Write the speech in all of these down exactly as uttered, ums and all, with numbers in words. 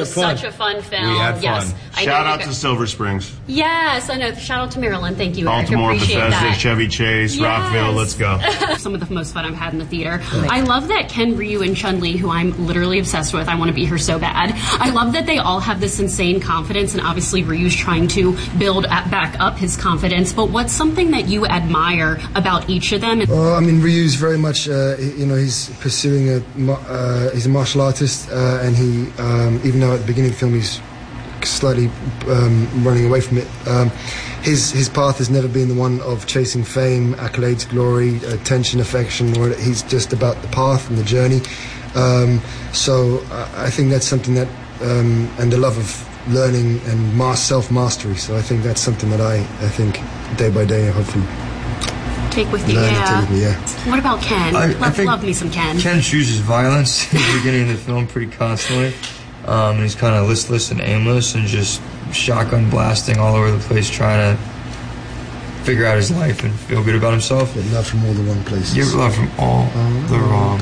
was such a fun film. We had fun. Yes. Shout out to Silver Springs. Yes, I know. Shout out to Maryland. Thank you, Baltimore, Eric. Appreciate Bethesda, that. Chevy Chase, Yes. Rockville. Let's go. Some of the most fun I've had in the theater. I love that Ken, Ryu, and Chun-Li, who I'm literally obsessed with, I want to be her so bad. I love that they all have this insane confidence, and obviously Ryu's trying to build at, back up his confidence. But what's something that you admire about each of them? Well, I mean, Ryu's very much, uh, you know, he's pursuing a, uh, he's a martial artist, uh, and he, um, even though at the beginning of the film he's slightly um, running away from it, um, his his path has never been the one of chasing fame, accolades, glory, attention, affection. Or he's just about the path and the journey. Um, so I, I think that's something that, um, and the love of learning and ma- self-mastery. So I think that's something that I, I think day by day, hopefully take with you. learn Yeah. to take with me, yeah. What about Ken? I- I love, think love me some Ken. Ken chooses violence in the beginning of the film pretty constantly. Um, and he's kind of listless and aimless and just shotgun blasting all over the place, trying to figure out his life and feel good about himself. Get love from all the wrong places. Get love from all the wrong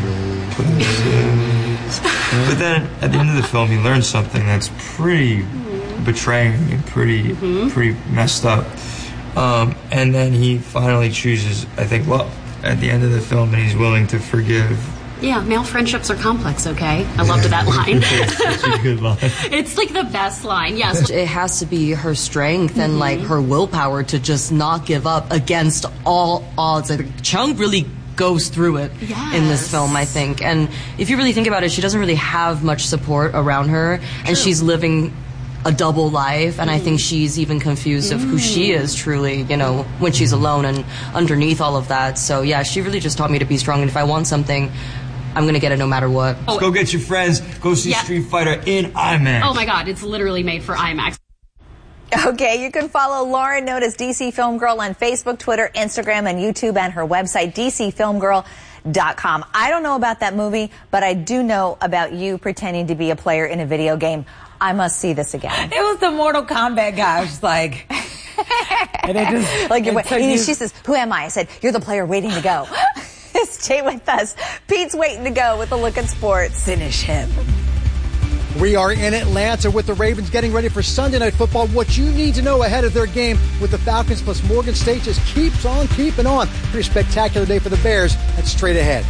places. But then at the end of the film, he learns something that's pretty betraying and pretty, Mm-hmm. pretty messed up. Um, and then he finally chooses, I think, love at the end of the film, and he's willing to forgive. Yeah, male friendships are complex, okay? I loved that line. It's a good line. It's like the best line, yes. It has to be her strength and like her willpower to just not give up against all odds. Like Chung really goes through it Yes. in this film, I think. And if you really think about it, she doesn't really have much support around her, and she's living a double life, and I think she's even confused of who she is truly, you know, when she's alone and underneath all of that. So yeah, she really just taught me to be strong, and if I want something, I'm gonna get it no matter what. Oh, go get your friends. Go see Yeah. Street Fighter in IMAX. Oh my God, it's literally made for IMAX. Okay, you can follow Lauren, known as D C Film Girl, on Facebook, Twitter, Instagram, and YouTube, and her website, d c film girl dot com. I don't know about that movie, but I do know about you pretending to be a player in a video game. I must see this again. It was the Mortal Kombat guy. I was just like, and it just Like you're, it took and you- she says, "Who am I?" I said, "You're the player waiting to go." Stay with us. Pete's waiting to go with a look at sports. finish him. We are in Atlanta with the Ravens getting ready for Sunday Night Football. What you need to know ahead of their game with the Falcons, plus Morgan State just keeps on keeping on. Pretty spectacular day for the Bears. That's straight ahead.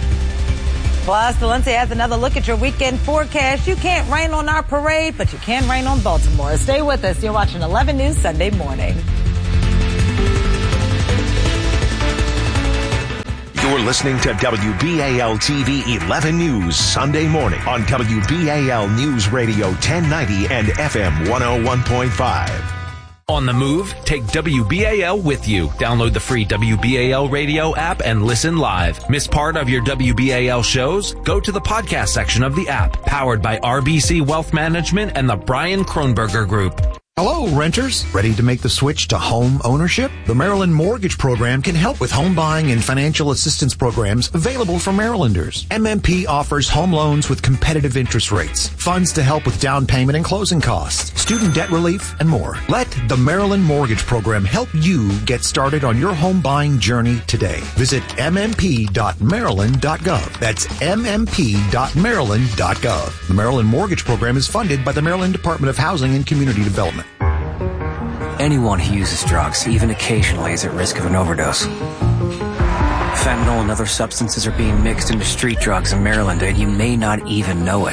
Plus, Delancey has another look at your weekend forecast. You can't rain on our parade, but you can rain on Baltimore. Stay with us. You're watching eleven News Sunday Morning. You're listening to W B A L T V eleven News Sunday morning on W B A L News Radio ten ninety and F M one oh one point five. On the move, take W B A L with you. Download the free W B A L radio app and listen live. Miss part of your W B A L shows? Go to the podcast section of the app, powered by R B C Wealth Management and the Brian Kronberger Group. Hello, renters. Ready to make the switch to home ownership? The Maryland Mortgage Program can help with home buying and financial assistance programs available for Marylanders. M M P offers home loans with competitive interest rates, funds to help with down payment and closing costs, student debt relief, and more. Let the Maryland Mortgage Program help you get started on your home buying journey today. Visit m m p dot maryland dot gov. That's m m p dot maryland dot gov. The Maryland Mortgage Program is funded by the Maryland Department of Housing and Community Development. Anyone who uses drugs, even occasionally, is at risk of an overdose. Fentanyl and other substances are being mixed into street drugs in Maryland, and you may not even know it.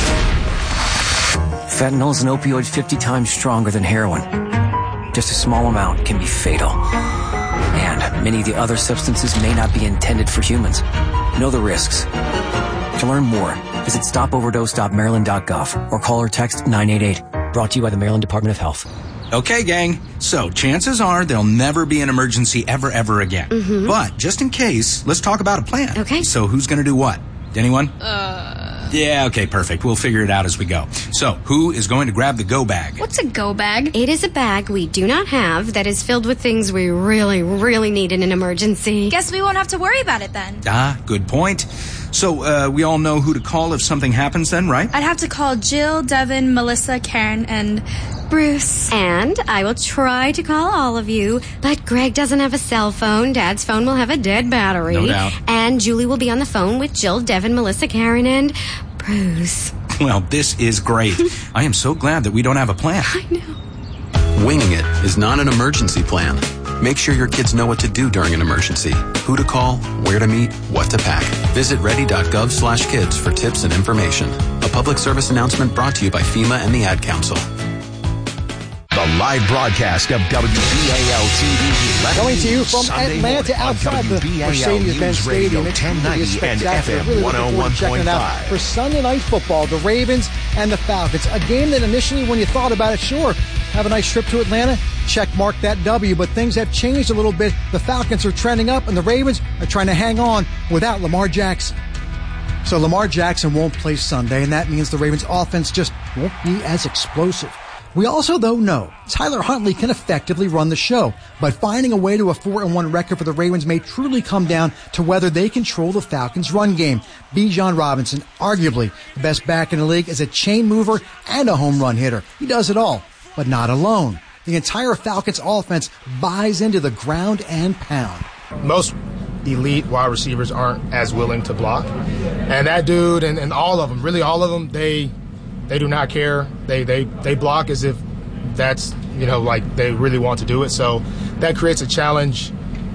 Fentanyl is an opioid fifty times stronger than heroin. Just a small amount can be fatal. And many of the other substances may not be intended for humans. Know the risks. To learn more, visit stop overdose dot maryland dot gov or call or text nine eight eight. Brought to you by the Maryland Department of Health. Okay, gang. So, chances are there'll never be an emergency ever, ever again. Mm-hmm. But, just in case, let's talk about a plan. Okay. So, who's gonna do what? Anyone? Uh... Yeah, okay, perfect. We'll figure it out as we go. So, who is going to grab the go bag? What's a go bag? It is a bag we do not have that is filled with things we really, really need in an emergency. Guess we won't have to worry about it then. Ah, good point. So, uh, we all know who to call if something happens then, right? I'd have to call Jill, Devin, Melissa, Karen, and Bruce. And I will try to call all of you, but Greg doesn't have a cell phone. Dad's phone will have a dead battery. No doubt. And Julie will be on the phone with Jill, Devin, Melissa, Karen, and Bruce. Well, this is great. I am so glad that we don't have a plan. I know. Winging it is not an emergency plan. Make sure your kids know what to do during an emergency, who to call, where to meet, what to pack. Visit ready.gov slash kids for tips and information. A public service announcement brought to you by FEMA and the Ad Council. The live broadcast of W B A L T V. Coming to you from Sunday Atlanta morning outside the W B A L Mercedes-Benz News Radio Stadium. It's ten really ninety and spectacular. F M Really one looking oh forward one to checking point it out five. for Sunday Night Football, the Ravens and the Falcons. A game that initially, when you thought about it, sure, have a nice trip to Atlanta, check mark that W, but things have changed a little bit. The Falcons are trending up, and the Ravens are trying to hang on without Lamar Jackson. So Lamar Jackson won't play Sunday, and that means the Ravens' offense just won't be as explosive. We also, though, know Tyler Huntley can effectively run the show, but finding a way to a four and one record for the Ravens may truly come down to whether they control the Falcons' run game. Bijan Robinson, arguably the best back in the league, is a chain mover and a home run hitter. He does it all, but not alone. The entire Falcons' offense buys into the ground and pound. Most elite wide receivers aren't as willing to block, and that dude and, and all of them, really all of them, they they do not care. They they they block as if that's, you know, like they really want to do it. So that creates a challenge.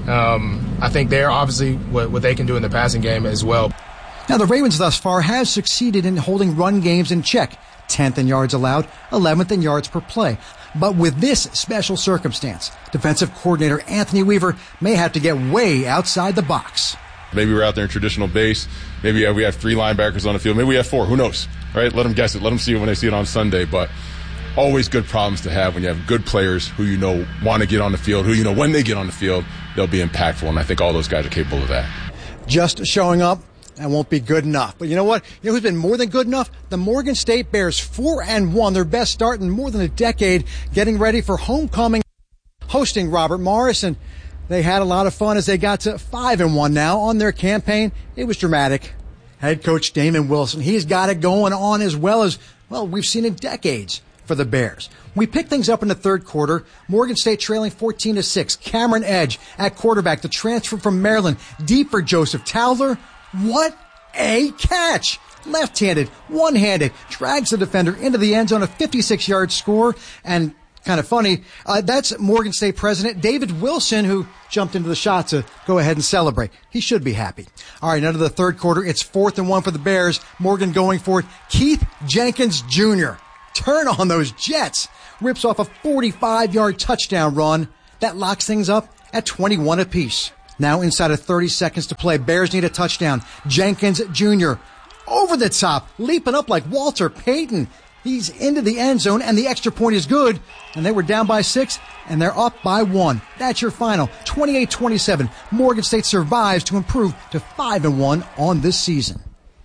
Um, I think they're obviously what, what they can do in the passing game as well. Now, the Ravens thus far have succeeded in holding run games in check. tenth in yards allowed, eleventh in yards per play. But with this special circumstance, defensive coordinator Anthony Weaver may have to get way outside the box. Maybe we're out there in traditional base. Maybe we have three linebackers on the field. Maybe we have four. Who knows? Right? Let them guess it. Let them see it when they see it on Sunday. But always good problems to have when you have good players who you know want to get on the field, who you know when they get on the field, they'll be impactful. And I think all those guys are capable of that. Just showing up, that won't be good enough. But you know what? You know who's been more than good enough? The Morgan State Bears, four and one, their best start in more than a decade, getting ready for homecoming, hosting Robert Morris. And they had a lot of fun as they got to five and one now on their campaign. It was dramatic. Head coach Damon Wilson, he's got it going on as well as, well, we've seen in decades for the Bears. We pick things up in the third quarter. Morgan State trailing fourteen to six. Cameron Edge at quarterback, the transfer from Maryland, deep for Joseph Towler. What a catch! Left-handed, one-handed, drags the defender into the end zone, a fifty-six yard score. And kind of funny, uh, that's Morgan State president David Wilson, who jumped into the shot to go ahead and celebrate. He should be happy. All right, into the third quarter, it's fourth and one for the Bears. Morgan going for it. Keith Jenkins Junior Turn on those Jets. Rips off a forty-five yard touchdown run. That locks things up at twenty-one apiece. Now inside of thirty seconds to play. Bears need a touchdown. Jenkins Junior over the top, leaping up like Walter Payton. He's into the end zone, and the extra point is good. And they were down by six, and they're up by one. That's your final, twenty-eight twenty-seven. Morgan State survives to improve to five and one on this season.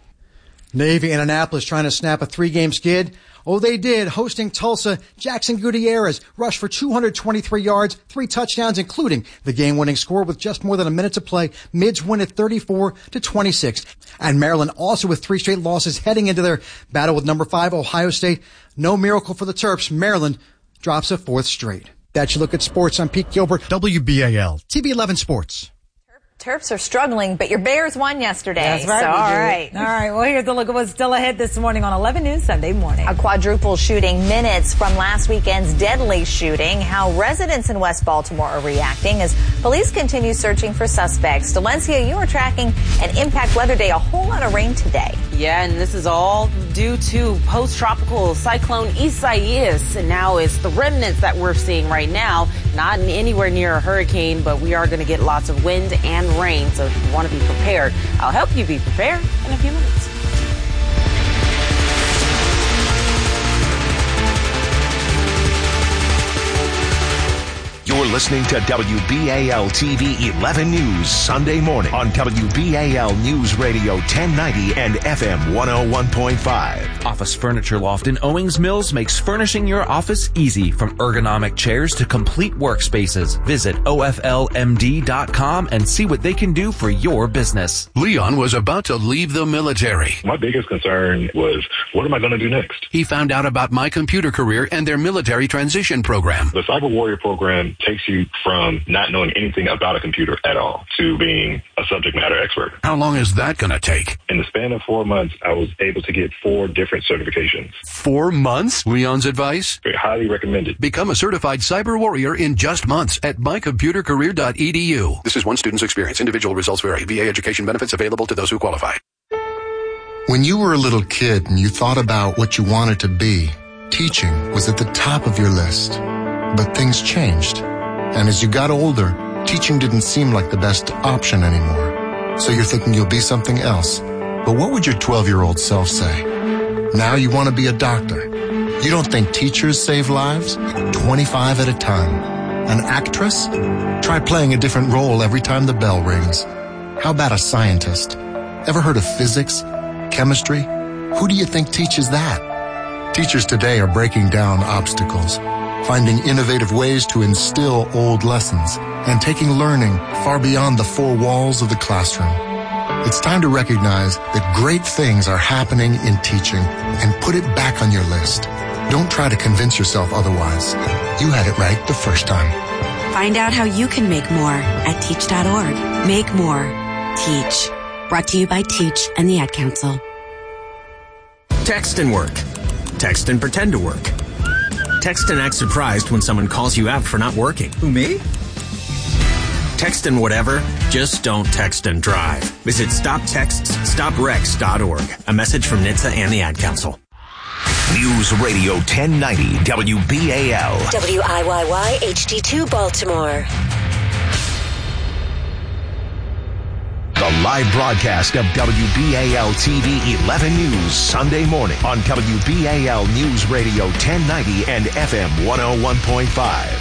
Navy and Annapolis trying to snap a three-game skid. Oh, they did. Hosting Tulsa, Jackson Gutierrez rushed for two hundred twenty-three yards, three touchdowns, including the game-winning score with just more than a minute to play. Mids win at thirty-four to twenty-six. And Maryland also with three straight losses heading into their battle with number five, Ohio State. No miracle for the Terps. Maryland drops a fourth straight. That's your look at sports. I'm Pete Gilbert. W B A L, T V eleven Sports. Terps are struggling, but your Bears won yesterday. That's right. So, all do. right. All right. Well, here's a look at what's still ahead this morning on eleven News Sunday morning. A quadruple shooting minutes from last weekend's deadly shooting. How residents in West Baltimore are reacting as police continue searching for suspects. Delencia, you are tracking an impact weather day. A whole lot of rain today. Yeah, and this is all due to post-tropical cyclone Isaias. And now it's the remnants that we're seeing right now. Not anywhere near a hurricane, but we are going to get lots of wind and rain, so if you want to be prepared, I'll help you be prepared in a few minutes. You're listening to W B A L T V eleven News Sunday morning on W B A L News Radio ten ninety and F M one oh one point five. Office Furniture Loft in Owings Mills makes furnishing your office easy, from ergonomic chairs to complete workspaces. Visit O F L M D dot com and see what they can do for your business. Leon was about to leave the military. My biggest concern was, what am I going to do next? He found out about My Computer Career and their military transition program. The Cyber Warrior program takes you from not knowing anything about a computer at all to being a subject matter expert. How long is that going to take? In the span of four months, I was able to get four different different certifications. Four months? Leon's advice? Very highly recommended. Become a certified cyber warrior in just months at my computer career dot e d u. This is one student's experience. Individual results vary. V A education benefits available to those who qualify. When you were a little kid and you thought about what you wanted to be, teaching was at the top of your list. But things changed. And as you got older, teaching didn't seem like the best option anymore. So you're thinking you'll be something else. But what would your twelve-year-old self say? Now you want to be a doctor. You don't think teachers save lives? twenty-five at a time. An actress? Try playing a different role every time the bell rings. How about a scientist? Ever heard of physics? Chemistry? Who do you think teaches that? Teachers today are breaking down obstacles, finding innovative ways to instill old lessons, and taking learning far beyond the four walls of the classroom. It's time to recognize that great things are happening in teaching and put it back on your list. Don't try to convince yourself otherwise. You had it right the first time. Find out how you can make more at teach dot org. Make more. Teach. Brought to you by Teach and the Ad Council. Text and work. Text and pretend to work. Text and act surprised when someone calls you out for not working. Who, me? Text and whatever, just don't text and drive. Visit stop texts stop wrecks dot org. A message from N H T S A and the Ad Council. News Radio ten ninety W B A L. W I Y Y H D two Baltimore. The live broadcast of W B A L T V eleven News Sunday morning on W B A L News Radio ten ninety and F M one oh one point five.